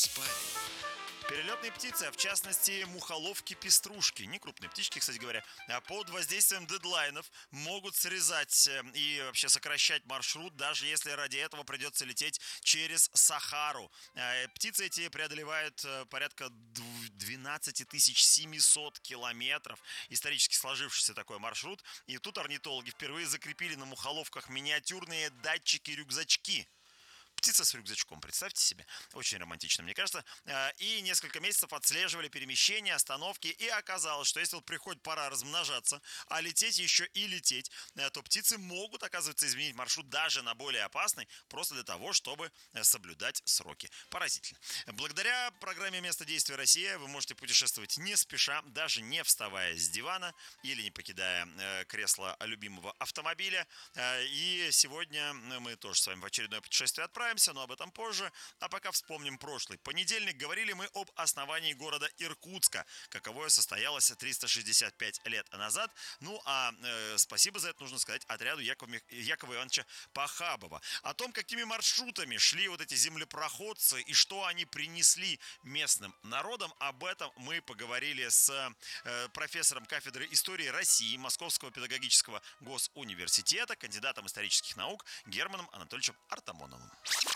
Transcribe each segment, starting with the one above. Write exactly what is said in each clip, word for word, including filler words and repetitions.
Перелетные птицы, а в частности мухоловки-пеструшки, не крупные птички, кстати говоря, а под воздействием дедлайнов могут срезать э, и вообще сокращать маршрут, даже если ради этого придется лететь через Сахару. Э, Птицы эти преодолевают э, порядка дв- двенадцать тысяч семьсот километров, исторически сложившийся такой маршрут. И тут орнитологи впервые закрепили на мухоловках миниатюрные датчики-рюкзачки. Птица с рюкзачком, представьте себе. Очень романтично, мне кажется. Э, И несколько месяцев отслеживали перемещения, остановки. И оказалось, что если вот приходит пора размножаться, а лететь еще и лететь, э, то птицы могут, оказывается, изменить маршрут даже на более опасный, просто для того, чтобы э, соблюдать сроки. Поразительно. Благодаря программе «Место действия Россия» вы можете путешествовать не спеша, даже не вставая с дивана или не покидая э, кресло любимого автомобиля. Э, И сегодня мы тоже с вами в очередное путешествие отправимся, но об этом позже. А пока вспомним прошлый понедельник. Говорили мы об основании города Иркутска, каковое состоялось триста шестьдесят пять лет назад. Ну, а э, спасибо за это нужно сказать отряду Якова, Мих- Якова Ивановича Пахабова. О том, какими маршрутами шли вот эти землепроходцы и что они принесли местным народам, об этом мы поговорили с э, профессором кафедры истории России Московского педагогического госуниверситета, кандидатом исторических наук Германом Анатольевичем Артамоновым.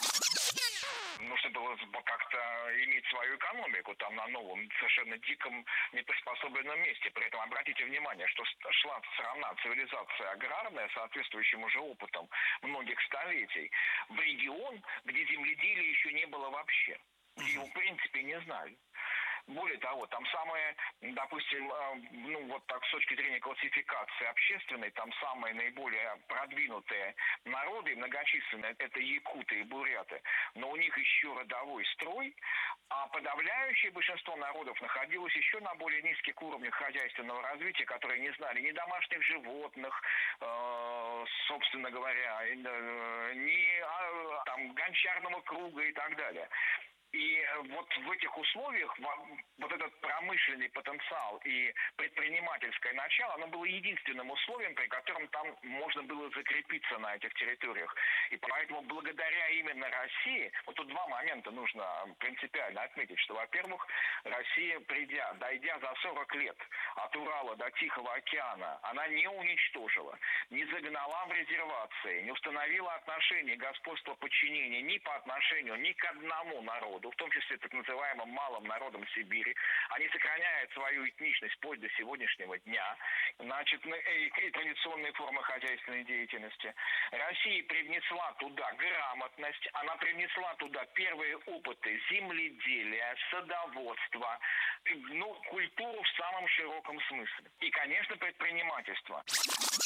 Нужно было как-то иметь свою экономику там на новом, совершенно диком, неприспособленном месте. При этом обратите внимание, что шла страна, цивилизация аграрная, соответствующим уже опытом многих столетий, в регион, где земледелия еще не было вообще. Где его, в принципе, не знали. Более того, там самые, допустим, э, ну вот так с точки зрения классификации общественной, там самые наиболее продвинутые народы, многочисленные, это якуты и буряты, но у них еще родовой строй, а подавляющее большинство народов находилось еще на более низких уровнях хозяйственного развития, которые не знали ни домашних животных, э, собственно говоря, э, ни а, там гончарного круга и так далее. И вот в этих условиях вот этот промышленный потенциал и предпринимательское начало, оно было единственным условием, при котором там можно было закрепиться на этих территориях. И поэтому благодаря именно России, вот тут два момента нужно принципиально отметить, что, во-первых, Россия, придя, дойдя за сорок лет от Урала до Тихого океана, она не уничтожила, не загнала в резервации, не установила отношения господства подчинения ни по отношению ни к одному народу, в том числе так называемым малым народам Сибири. Они сохраняют свою этничность вплоть до сегодняшнего дня, значит, и, и традиционные формы хозяйственной деятельности. Россия привнесла туда грамотность, она привнесла туда первые опыты земледелия, садоводства, ну, культуру в самом широком смысле. И, конечно, предпринимательство.